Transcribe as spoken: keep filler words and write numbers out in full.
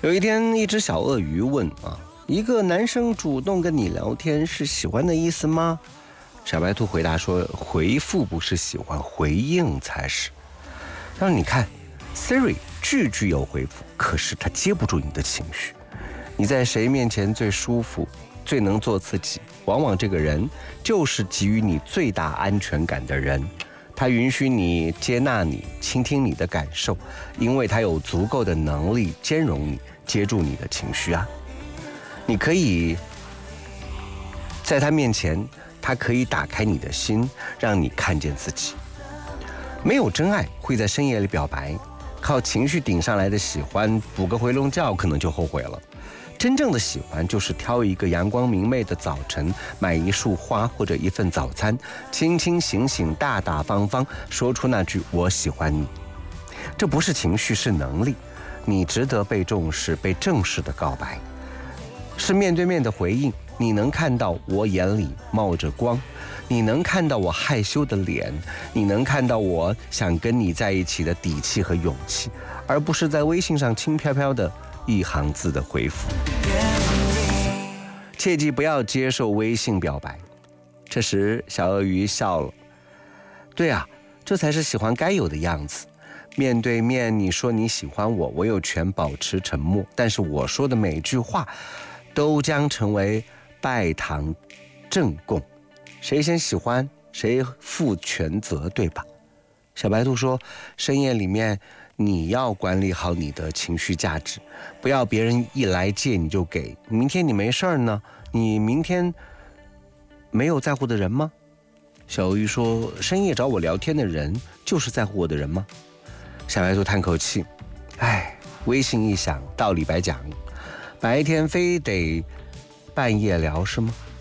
有一天，一只小鳄鱼问啊，一个男生主动跟你聊天是喜欢的意思吗？小白兔回答说，回复不是喜欢，回应才是。然后你看 Siri 句句有回复，可是它接不住你的情绪。你在谁面前最舒服，最能做自己，往往这个人就是给予你最大安全感的人。他允许你接纳你，倾听你的感受，因为他有足够的能力兼容你，接住你的情绪啊。你可以在他面前，他可以打开你的心，让你看见自己。没有真爱会在深夜里表白，靠情绪顶上来的喜欢，补个回笼觉可能就后悔了。真正的喜欢就是挑一个阳光明媚的早晨，买一束花或者一份早餐，清清醒醒大大方方说出那句我喜欢你。这不是情绪，是能力。你值得被重视，被正视的告白，是面对面的回应。你能看到我眼里冒着光，你能看到我害羞的脸，你能看到我想跟你在一起的底气和勇气，而不是在微信上轻飘飘的一行字的回复。切记不要接受微信表白。这时小鳄鱼笑了，对啊，这才是喜欢该有的样子。面对面你说你喜欢我，我有权保持沉默，但是我说的每句话都将成为拜堂正供，谁先喜欢谁负全责，对吧？小白兔说，深夜里面你要管理好你的情绪价值，不要别人一来借你就给。明天你没事儿呢，你明天没有在乎的人吗？小鳄鱼说，深夜找我聊天的人就是在乎我的人吗？小白兔叹口气，唉，微信一响，道理白讲，白天非得半夜聊是吗？